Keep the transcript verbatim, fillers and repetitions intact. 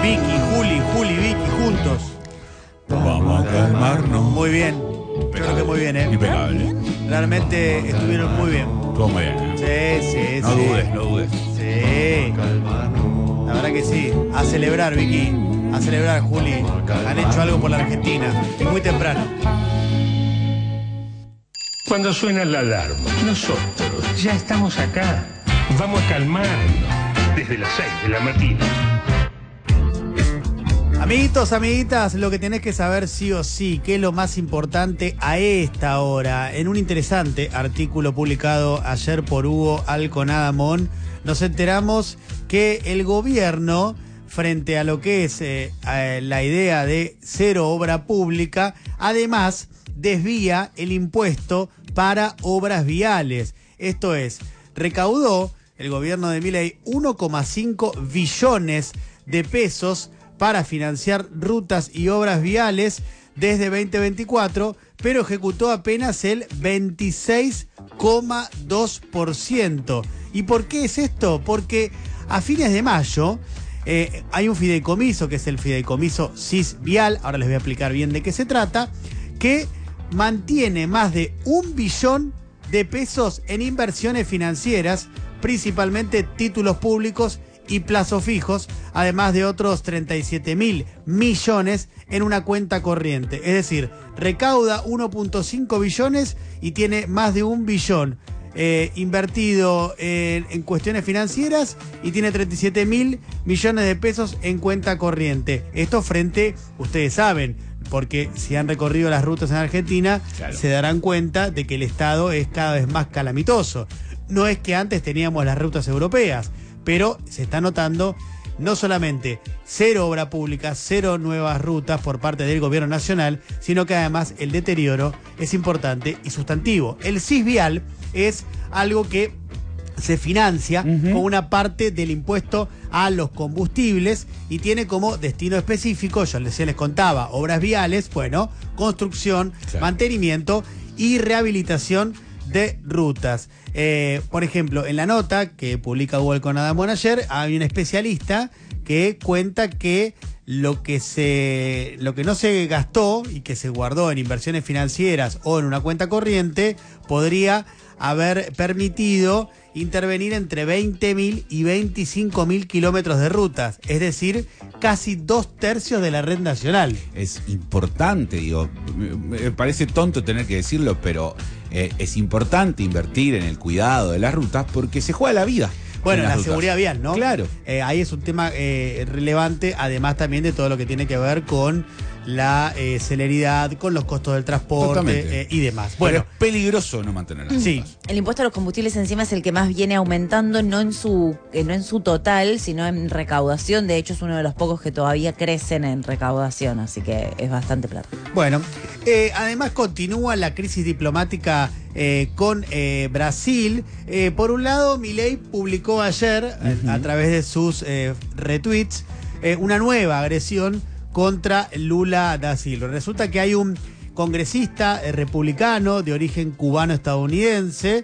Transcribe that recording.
Vicky, Juli, Juli, Vicky, juntos. Vamos a calmarnos. Muy bien. Yo creo que muy bien, ¿eh? Impecable. Realmente estuvieron muy bien. Todo muy bien. ¿eh? Sí, sí, No sí. dudes, no dudes. Sí. La verdad que sí. A celebrar, Vicky. A celebrar, Juli. Han hecho algo por la Argentina. Y muy temprano. Cuando suena la alarma, nosotros ya estamos acá. Vamos a calmarnos desde las seis de la mañana. Amiguitos, amiguitas, lo que tenés que saber sí o sí, que es lo más importante a esta hora. En un interesante artículo publicado ayer por Hugo Alconadamón, nos enteramos que el gobierno, frente a lo que es eh, la idea de cero obra pública, además desvía el impuesto para obras viales. Esto es, recaudó el gobierno de Milei uno coma cinco billones de pesos para financiar rutas y obras viales desde veinte veinticuatro, pero ejecutó apenas el veintiséis coma dos por ciento. ¿Y por qué es esto? Porque a fines de mayo eh, hay un fideicomiso, que es el fideicomiso Sisvial, ahora les voy a explicar bien de qué se trata, que mantiene más de un billón de pesos en inversiones financieras, principalmente títulos públicos y plazos fijos, además de otros treinta y siete mil millones en una cuenta corriente. Es decir, recauda uno punto cinco billones y tiene más de un billón eh, invertido en, en cuestiones financieras y tiene treinta y siete mil millones de pesos en cuenta corriente. Esto frente, ustedes saben, porque si han recorrido las rutas en Argentina, claro, se darán cuenta de que el Estado es cada vez más calamitoso. No es que antes teníamos las rutas europeas, pero se está notando no solamente cero obra pública, cero nuevas rutas por parte del gobierno nacional, sino que además el deterioro es importante y sustantivo. El Sisvial es algo que se financia uh-huh. con una parte del impuesto a los combustibles y tiene como destino específico, yo les, les contaba, obras viales, bueno, construcción, claro, mantenimiento y rehabilitación de rutas. Eh, por ejemplo, en la nota que publica Hugo Alconadamón ayer, hay un especialista que cuenta que lo que se, lo que no se gastó y que se guardó en inversiones financieras o en una cuenta corriente podría haber permitido intervenir entre veinte mil y veinticinco mil kilómetros de rutas, es decir, casi dos tercios de la red nacional. Es importante, digo, me parece tonto tener que decirlo, pero eh, es importante invertir en el cuidado de las rutas porque se juega la vida. Bueno, la rutas. seguridad vial, ¿no? Claro. Eh, ahí es un tema eh, relevante, además también de todo lo que tiene que ver con la eh, celeridad, con los costos del transporte eh, y demás. Bueno, bueno, es peligroso no mantener las sí. rutas. El impuesto a los combustibles encima es el que más viene aumentando, no en su eh, no en su total, sino en recaudación. De hecho, es uno de los pocos que todavía crecen en recaudación, así que es bastante plata. Bueno, eh, además continúa la crisis diplomática eh, con eh, Brasil. Eh, por un lado, Milei publicó ayer, uh-huh. a, a través de sus eh, retweets, eh, una nueva agresión contra Lula da Silva. Resulta que hay un congresista eh, republicano de origen cubano-estadounidense